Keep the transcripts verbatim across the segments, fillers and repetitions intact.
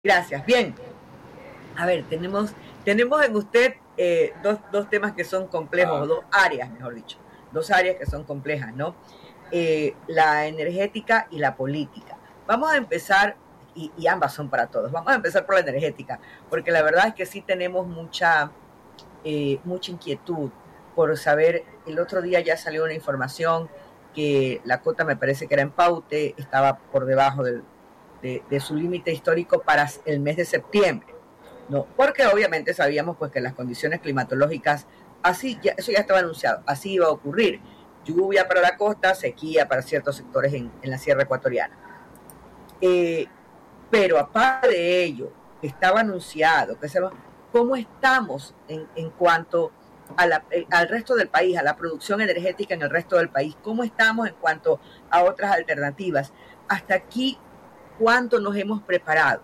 Gracias. Bien. A ver, tenemos, tenemos en usted eh, dos, dos temas que son complejos, o Ah, dos áreas, mejor dicho, dos áreas que son complejas, ¿no? Eh, la energética y la política. Vamos a empezar, y, y ambas son para todos, vamos a empezar por la energética, porque la verdad es que sí tenemos mucha, eh, mucha inquietud por saber, el otro día ya salió una información que la cota me parece que era en Paute, estaba por debajo del, de, de su límite histórico para el mes de septiembre. No, porque obviamente sabíamos pues que las condiciones climatológicas, así, ya, eso ya estaba anunciado, así iba a ocurrir. Lluvia para la costa, sequía para ciertos sectores en, en la sierra ecuatoriana. Eh, pero aparte de ello, estaba anunciado que se va, cómo estamos en, en cuanto a la, eh, al resto del país, a la producción energética en el resto del país, cómo estamos en cuanto a otras alternativas. Hasta aquí, ¿cuánto nos hemos preparado?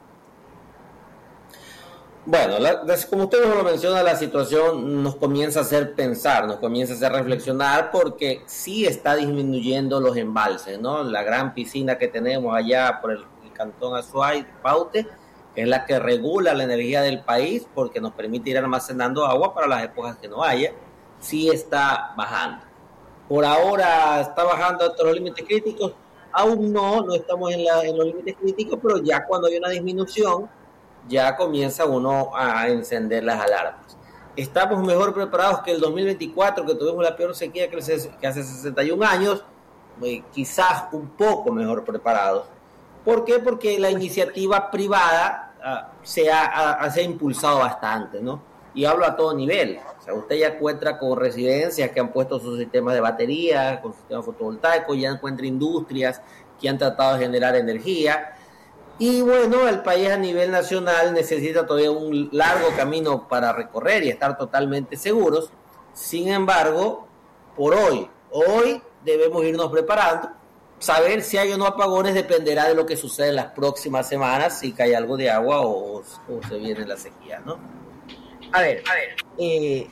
bueno, la, como usted lo menciona, la situación nos comienza a hacer pensar, nos comienza a hacer reflexionar porque sí está disminuyendo los embalses, ¿no? La gran piscina que tenemos allá por el, el cantón Azuay, Paute, que es la que regula la energía del país porque nos permite ir almacenando agua para las épocas que no haya, sí está bajando. Por ahora está bajando hasta los límites críticos, aún no, no estamos en, la, en los límites críticos, pero ya cuando hay una disminución, ya comienza uno a encender las alarmas. Estamos mejor preparados que el dos mil veinticuatro, que tuvimos la peor sequía que hace sesenta y un años, eh, quizás un poco mejor preparados. ¿Por qué? Porque la iniciativa privada uh, se, ha, ha, se ha impulsado bastante, ¿no? Y hablo a todo nivel. O sea, usted ya encuentra con residencias que han puesto sus sistemas de batería, con sistemas fotovoltaicos, ya encuentra industrias que han tratado de generar energía. Y bueno, el país a nivel nacional necesita todavía un largo camino para recorrer y estar totalmente seguros. Sin embargo, por hoy, hoy debemos irnos preparando. Saber si hay o no apagones dependerá de lo que sucede en las próximas semanas, si cae algo de agua o, o se viene la sequía, ¿no? A ver, a ver, eh,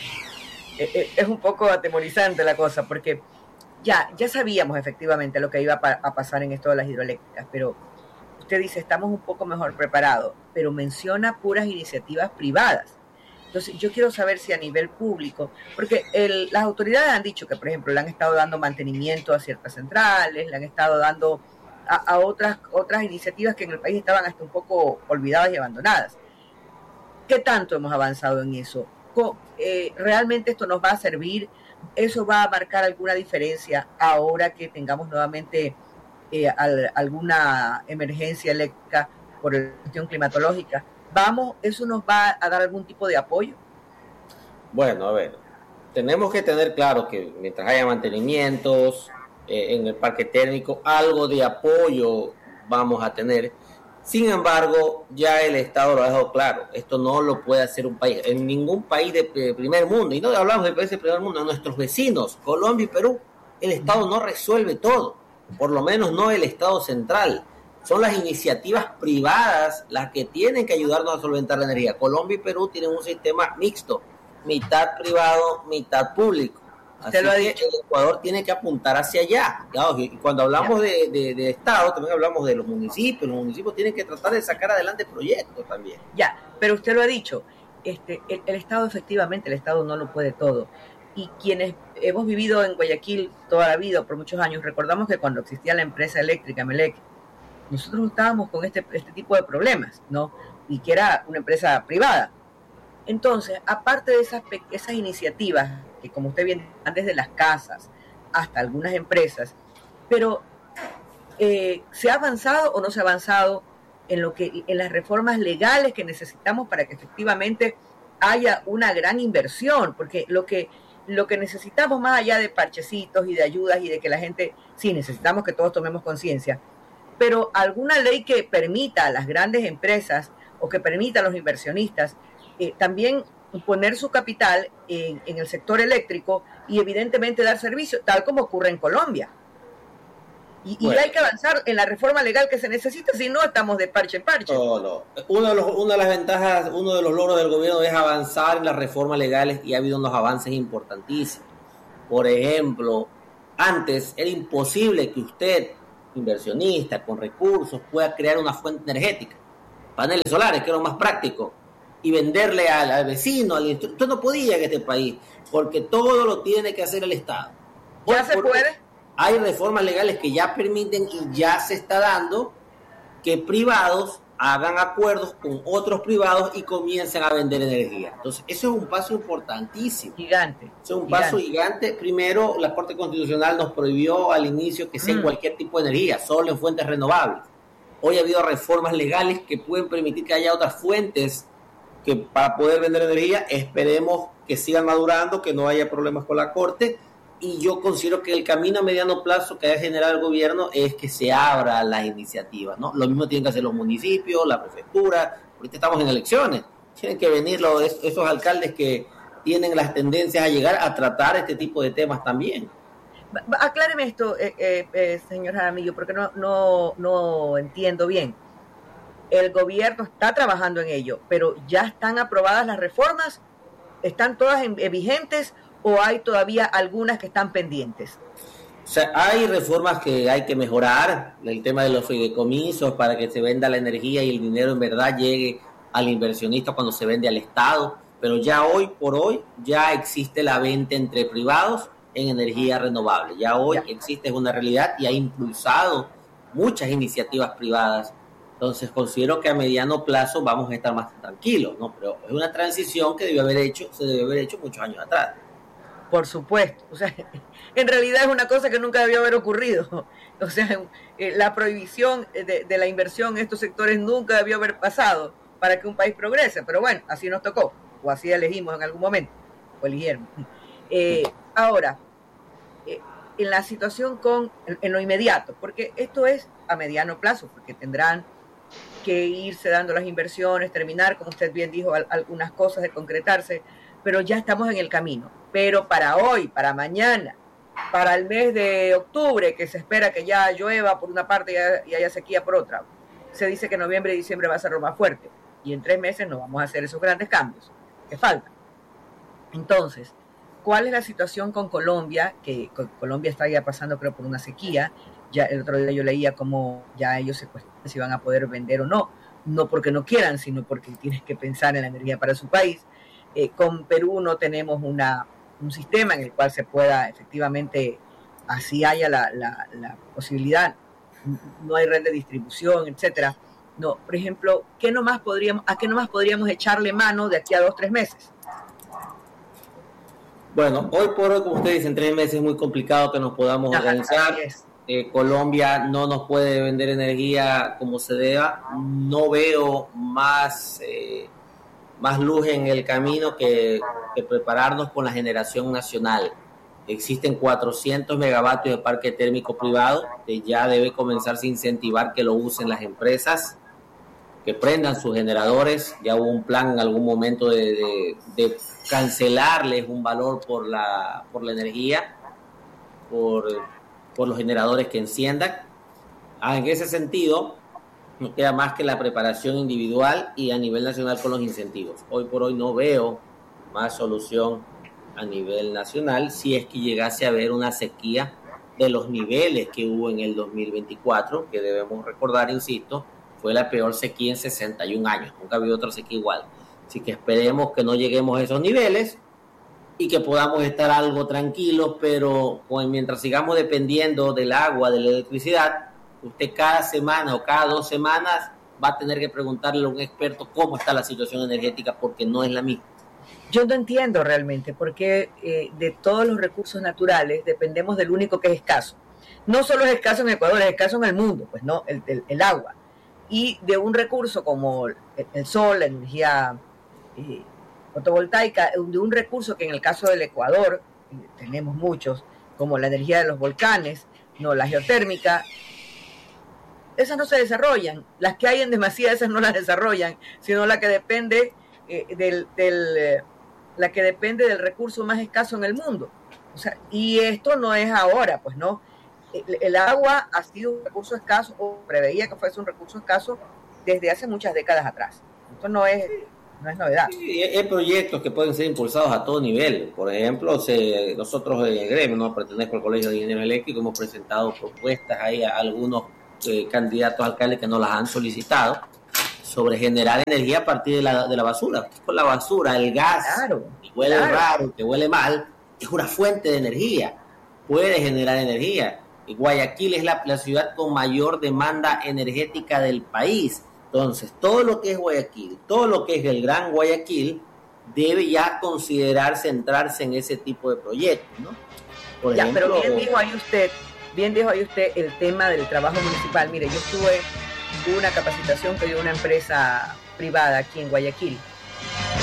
eh, es un poco atemorizante la cosa, porque ya, ya sabíamos efectivamente lo que iba a, pa a pasar en esto de las hidroeléctricas, pero usted dice, estamos un poco mejor preparados, pero menciona puras iniciativas privadas. Entonces, yo quiero saber si a nivel público, porque el, las autoridades han dicho que, por ejemplo, le han estado dando mantenimiento a ciertas centrales, le han estado dando a, a otras, otras iniciativas que en el país estaban hasta un poco olvidadas y abandonadas. ¿Qué tanto hemos avanzado en eso? Eh, ¿Realmente esto nos va a servir? ¿Eso va a marcar alguna diferencia ahora que tengamos nuevamente eh, al, alguna emergencia eléctrica por la cuestión climatológica? ¿Vamos, eso nos va a dar algún tipo de apoyo? Bueno, a ver, tenemos que tener claro que mientras haya mantenimientos eh, en el parque térmico, algo de apoyo vamos a tener. Sin embargo, ya el Estado lo ha dejado claro, esto no lo puede hacer un país, en ningún país de, de primer mundo, y no hablamos de países de primer mundo, nuestros vecinos, Colombia y Perú, el Estado no resuelve todo, por lo menos no el Estado central. Son las iniciativas privadas las que tienen que ayudarnos a solventar la energía. Colombia y Perú tienen un sistema mixto, mitad privado, mitad público. Así Usted lo ha que dicho. el Ecuador tiene que apuntar hacia allá. Claro, y cuando hablamos de, de, de Estado, también hablamos de los municipios. Los municipios tienen que tratar de sacar adelante proyectos también. Ya, pero usted lo ha dicho. Este, el, el Estado, efectivamente, el Estado no lo puede todo. Y quienes hemos vivido en Guayaquil toda la vida, por muchos años, recordamos que cuando existía la empresa eléctrica, Melec, nosotros estábamos con este, este tipo de problemas, ¿no? Y que era una empresa privada. Entonces, aparte de esas, esas iniciativas, que como usted bien, van desde las casas hasta algunas empresas, pero eh, ¿se ha avanzado o no se ha avanzado en, lo que, en las reformas legales que necesitamos para que efectivamente haya una gran inversión? Porque lo que, lo que necesitamos, más allá de parchecitos y de ayudas y de que la gente, sí, necesitamos que todos tomemos conciencia, pero alguna ley que permita a las grandes empresas o que permita a los inversionistas eh, también poner su capital en, en el sector eléctrico y evidentemente dar servicio, tal como ocurre en Colombia. Y, bueno, y hay que avanzar en la reforma legal que se necesita, si no estamos de parche en parche. No, no. Uno de los, una de las ventajas, uno de los logros del gobierno es avanzar en las reformas legales y ha habido unos avances importantísimos. Por ejemplo, antes era imposible que usted, inversionista con recursos, pueda crear una fuente energética. paneles solares, que era lo más práctico, y venderle al, al vecino, al instructor. No podía en este país, porque todo lo tiene que hacer el Estado. ¿Ya se puede? Hay reformas legales que ya permiten y ya se está dando que privados hagan acuerdos con otros privados y comiencen a vender energía. Entonces, eso es un paso importantísimo. Gigante. Eso es un gigante. paso gigante. Primero, la Corte Constitucional nos prohibió al inicio que sea mm. cualquier tipo de energía, solo en fuentes renovables. Hoy ha habido reformas legales que pueden permitir que haya otras fuentes que para poder vender energía. Esperemos que sigan madurando, que no haya problemas con la Corte. Y yo considero que el camino a mediano plazo que ha generado el gobierno es que se abra las iniciativas, ¿no? Lo mismo tienen que hacer los municipios, la prefectura. Ahorita estamos en elecciones. Tienen que venir los, esos alcaldes que tienen las tendencias a llegar a tratar este tipo de temas también. Acláreme esto, eh, eh, eh, señor Jaramillo, porque no, no, no entiendo bien. El gobierno está trabajando en ello, pero ¿ya están aprobadas las reformas? ¿Están todas en, eh, vigentes? ¿O hay todavía algunas que están pendientes? O sea, hay reformas que hay que mejorar, el tema de los fideicomisos para que se venda la energía y el dinero en verdad llegue al inversionista cuando se vende al Estado, pero ya hoy por hoy ya existe la venta entre privados en energía renovable. Ya hoy ya. existe una realidad y ha impulsado muchas iniciativas privadas. Entonces considero que a mediano plazo vamos a estar más tranquilos, ¿no? Pero es una transición que debió haber hecho, se debió haber hecho muchos años atrás. Por supuesto, o sea, en realidad es una cosa que nunca debió haber ocurrido. O sea, la prohibición de, de la inversión en estos sectores nunca debió haber pasado para que un país progrese. Pero bueno, así nos tocó, o así elegimos en algún momento, o eligieron. Eh, ahora, eh, en la situación con, en, en lo inmediato, porque esto es a mediano plazo, porque tendrán que irse dando las inversiones, terminar, como usted bien dijo, al, algunas cosas de concretarse, pero ya estamos en el camino. Pero para hoy, para mañana, para el mes de octubre, que se espera que ya llueva por una parte y haya sequía por otra, se dice que noviembre y diciembre va a ser lo más fuerte, y en tres meses no vamos a hacer esos grandes cambios que faltan. Entonces, ¿cuál es la situación con Colombia? Que con Colombia está ya pasando, creo, por una sequía. Ya el otro día yo leía cómo ya ellos se cuestionan si van a poder vender o no, no porque no quieran, sino porque tienen que pensar en la energía para su país. Eh, con Perú no tenemos una, un sistema en el cual se pueda efectivamente, así haya la, la, la posibilidad, no hay red de distribución, etcétera. No, por ejemplo, ¿qué nomás podríamos, ¿a qué nomás podríamos echarle mano de aquí a dos, tres meses? Bueno, hoy por hoy, como usted dice, en tres meses es muy complicado que nos podamos Ajá, organizar. Eh, Colombia no nos puede vender energía como se deba. No veo más... Eh, más luz en el camino que, que prepararnos con la generación nacional. Existen cuatrocientos megavatios de parque térmico privado que ya debe comenzarse a incentivar que lo usen las empresas, que prendan sus generadores. Ya hubo un plan en algún momento de, de, de cancelarles un valor por la, por la energía, por, por los generadores que enciendan. Ah, en ese sentido, no queda más que la preparación individual y a nivel nacional con los incentivos. Hoy por hoy no veo más solución a nivel nacional si es que llegase a haber una sequía de los niveles que hubo en el dos mil veinticuatro, que debemos recordar, insisto, fue la peor sequía en sesenta y un años. Nunca ha habido otra sequía igual. Así que esperemos que no lleguemos a esos niveles y que podamos estar algo tranquilos, pero pues, mientras sigamos dependiendo del agua, de la electricidad, usted cada semana o cada dos semanas va a tener que preguntarle a un experto cómo está la situación energética, porque no es la misma. Yo no entiendo realmente por qué eh, de todos los recursos naturales dependemos del único que es escaso. No solo es escaso en Ecuador, es escaso en el mundo, pues no, el, el, el agua. Y de un recurso como el, el sol, la energía eh, fotovoltaica, de un recurso que en el caso del Ecuador, eh, tenemos muchos, como la energía de los volcanes, no, la geotérmica, esas no se desarrollan. Las que hay en demasía, esas no las desarrollan, sino la que depende eh, del, del eh, la que depende del recurso más escaso en el mundo. O sea, y esto no es ahora, pues no. El, el agua ha sido un recurso escaso, o preveía que fuese un recurso escaso desde hace muchas décadas atrás. Esto no es, no es novedad. Sí, hay proyectos que pueden ser impulsados a todo nivel. Por ejemplo, se, nosotros en el gremio, no pertenezco al Colegio de Ingenieros Eléctricos, hemos presentado propuestas ahí a algunos eh, candidatos a alcaldes que no las han solicitado sobre generar energía a partir de la, de la basura. Con la basura, el gas, claro, que huele claro. raro, que huele mal, es una fuente de energía, puede generar energía. Y Guayaquil es la, la ciudad con mayor demanda energética del país. Entonces, todo lo que es Guayaquil, todo lo que es el Gran Guayaquil, debe ya considerar centrarse en ese tipo de proyectos, ¿no? Por ya, ejemplo, pero bien dijo ahí usted, bien dijo ahí usted el tema del trabajo municipal. Mire, yo estuve en una capacitación que dio una empresa privada aquí en Guayaquil